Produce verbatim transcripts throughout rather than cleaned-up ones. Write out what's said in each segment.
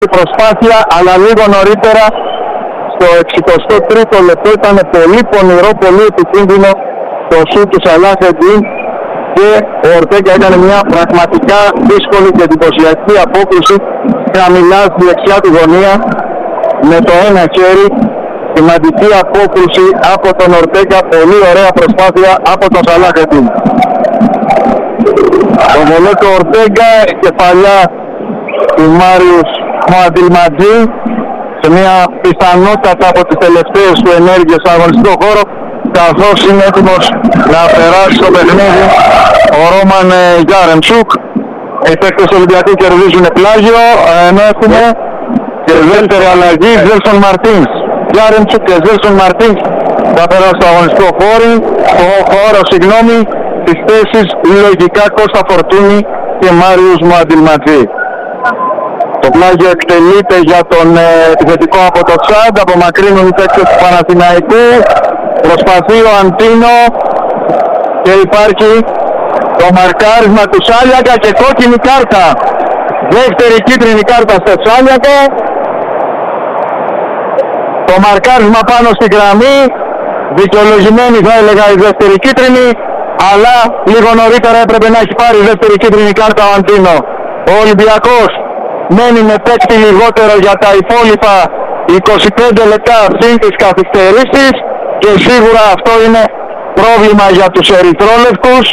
προσπάθεια, αλλά λίγο νωρίτερα στο εξηκοστό τρίτο λεπτό ήταν πολύ πονηρό, πολύ επικίνδυνο το σουτ του Σαλάχεντιν και ο Ορτέγκα έκανε μια πραγματικά δύσκολη και εντυπωσιακή απόκριση χαμηλά στη δεξιά του γωνία με το ένα χέρι. Σημαντική απόκριση από τον Ορτέγκα, πολύ ωραία προσπάθεια από τον Σαλάχεντιν. Το βολέ του Ορτέγκα, κεφαλιά του Μάριους Μοαντιλματζή σε μια πιθανότατα από τις τελευταίες του ενέργειες στον αγωνιστικό χώρο, καθώς είναι έτοιμος να περάσει στο παιχνίδι ο Ρόμαν Γιάρεμτσουκ. Οι παίκτες του Ολυμπιακού κερδίζουν πλάγιο, ενώ έχουμε και δεύτερη αλλαγή Ζέλσον Μαρτίνς. Γιάρεμτσουκ και Ζέλσον Μαρτίνς θα περάσει στο αγωνιστικό χώρο, στο χώρο, συγγνώμη, τις θέσεις λογικά Κώστα Φορτούνη και Μάριους Μοαντιλματζή. Το πλάγιο εκτελείται για τον ε, επιθετικό από το Τσάντ, απομακρύνουν οι παίκτες του Παναθηναϊκού, προσπαθεί ο Αντίνο και υπάρχει το μαρκάρισμα του Σάλιακα και κόκκινη κάρτα. Δεύτερη κίτρινη κάρτα στο Σάλιακα. Το μαρκάρισμα πάνω στη γραμμή, δικαιολογημένη θα έλεγα η δεύτερη κίτρινη, αλλά λίγο νωρίτερα έπρεπε να έχει πάρει δεύτερη κίτρινη κάρτα ο Αντίνο. Ο Ολυμπιακός μένει με παίκτη λιγότερο για τα υπόλοιπα είκοσι πέντε λεπτά συν της καθυστερήσεις και σίγουρα αυτό είναι πρόβλημα για τους ερυθρόλευκους.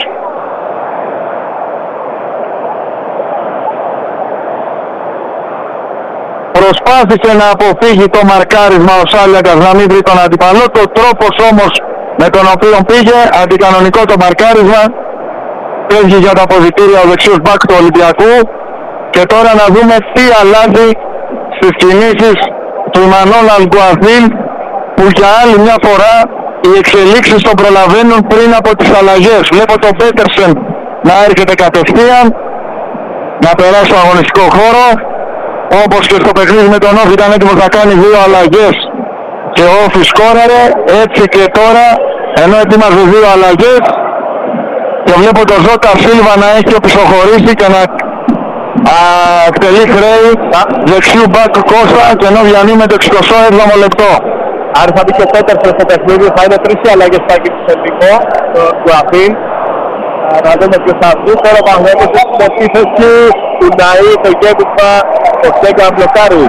Προσπάθησε να αποφύγει το μαρκάρισμα ο Σάλιακας να μην βρει τον αντιπαλό, το τρόπος όμως με τον οποίο πήγε, αντικανονικό το μαρκάρισμα, φεύγει για τα αποδυτήρια ο δεξιός μπακ του Ολυμπιακού. Και τώρα να δούμε τι αλλάζει στις κινήσεις του Μανώλ Αλγκουαθίλ, που για άλλη μια φορά οι εξελίξεις τον προλαβαίνουν πριν από τις αλλαγές. Βλέπω τον Πέτερσεν να έρχεται κατευθείαν, να περάσει στο αγωνιστικό χώρο, όπως και στο παιχνίδι με τον Όφη ήταν έτοιμος να κάνει δύο αλλαγές και ο Όφη σκόραρε, έτσι και τώρα ενώ ετοίμαζε δύο αλλαγές και βλέπω τον Ζώτα Σίλβα να έχει οπισθοχωρήσει και να εκτελεί χρέη δεξιού μπακ Κώστα, και ενώ διανύουμε το εξηκοστό έβδομο λεπτό. Αν θα μπει και ο Πέτερσεν στο παιχνίδι, θα είναι τρεις οι αλλαγές που θα έχει στο τελικό του Αφήν. Να δούμε ποιος θα βγει. Τώρα παγμένει στην επίθεση του Ναή, το γέμισμα, το Στέγκα μπλοκάρει.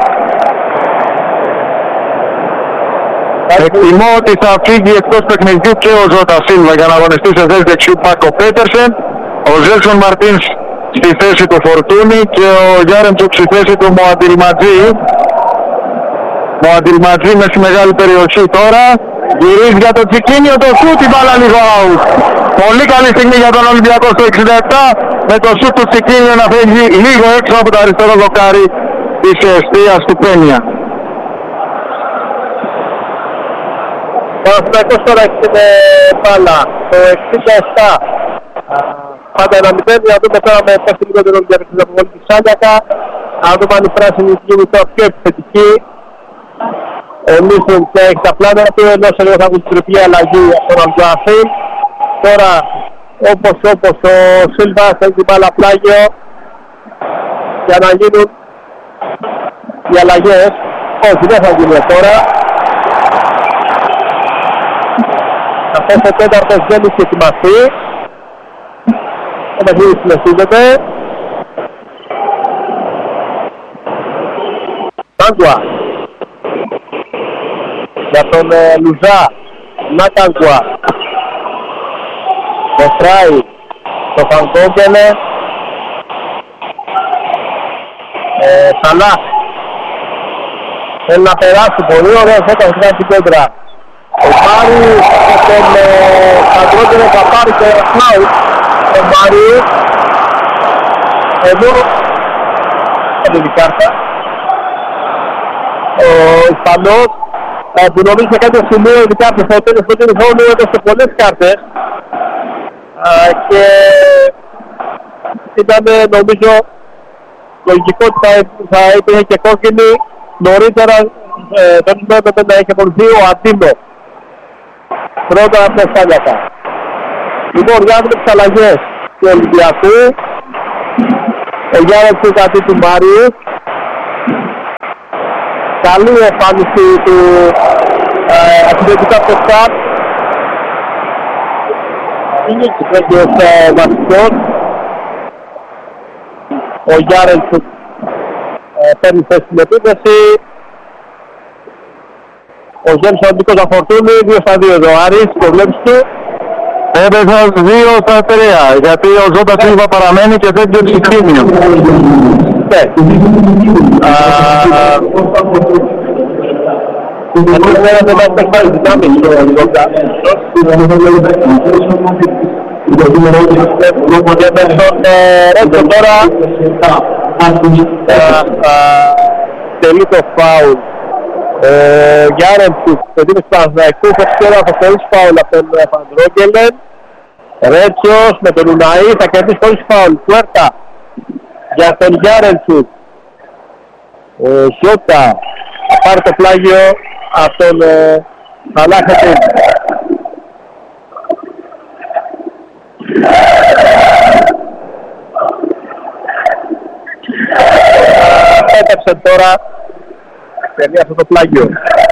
Εκτιμώ ότι θα φύγει εκτός παιχνιδιού και ο Ζώτα Σίλβα για να αγωνιστεί σε θέση δεξιού μπακ ο Πέτερσεν, ο Ζέλσον Μαρτίνς στη θέση του Φορτούνη και ο Γιάρεμτσουκ στη θέση του Μοαντιλματζή. Μοαντιλματζή με στη μεγάλη περιοχή τώρα. Γυρίζει για το Τσικίνιο, το σούτ, η μπάλα λίγο out. Πολύ καλή στιγμή για τον Ολυμπιακό στο εξήντα επτά, με το σούτ του Τσικίνιο να φεύγει λίγο έξω από το αριστερό δοκάρι της εστίας του Πένια. Ο Παναθηναϊκός τώρα έχει την μπάλα το εξήντα επτά. Πάντα ένα μηδέν, να δούμε τώρα με πάση λιγότερο για την αποβολή της Σάλιακα. Να δούμε αν η πράσινη γίνει τώρα πιο επιθετική. Ο Μίσον και έχει τα πλάνα του, ενώ σε λίγο θα βγει την τριπλή αλλαγή από τον Αλγκουαθίλ. Τώρα όπως όπως ο Σίλβα έχει την μπάλα πλάγιο για να γίνουν οι αλλαγές. Όχι, δεν θα γίνουν τώρα. Καθώς ο τέταρτος δεν έχει ετοιμαστεί. Το παιχνίδι συνεχίζεται. Νάγκουα για τον ε, Λουζά. Νάκαγκουα μετράει το Φανκόγκελε. ε, Σαλάχ θέλει να περάσει, πολύ ωραία φέτος για την κέντρα. Ο Μάρης με τον Φανκόγκελε θα πάρει το φάουλ. Ο Μάρης εδώ δεν την κάρτα. Ο Ισπανός που νομίζω σε κάποιο σημείο ειδικά από το τέλος του τέλος χρόνου έδωσε πολλές κάρτες και ήταν νομίζω λογικό ότι θα, θα υπήρχε και κόκκινη. Νωρίτερα ε, δεν έπρεπε να έχει απολυθεί ο Αντίνο πρώτα από τα Σάλιακα. Λοιπόν, για τις αλλαγές του Ολυμπιακού, ο Γιάννης του κατή του Μάριου, Καλή εμφάνιση του αθλητικά Ποστάρ. Είναι και ο βασικός. Ο Γιάρεντσουκ παίρνει θέση στην επίθεση. Ο Γέμις Αντικός Αφορτούνη, δύο στα δύο εδώ. Άρης, το βλέπεις του. Έπαιζα δύο στα τρία, γιατί ο Ζώτα Σίλβα παραμένει και δεν το ψηφίμιο. Ναι. Εμείς δεν μας παίρνει δυνάμεις στο Ζώτα. Και με τον Ρέτσο τώρα τελεί το φάουλ. Γιάρεντσουκ, το δίνει του Παναθηναϊκού, θα ξέρω από χωρίς φάουλ από τον Φαντρόγγελεν. Ρέτσος με τον Ουναή θα κερδίσει χωρίς φάουλ. Κουέρτα για τον Γιάρεντσουκ. Ζώτα θα πάρει το πλάγιο από τον Αλάχετιν. Πέταξε τώρα. Παίρνει αυτό το πλάγιο.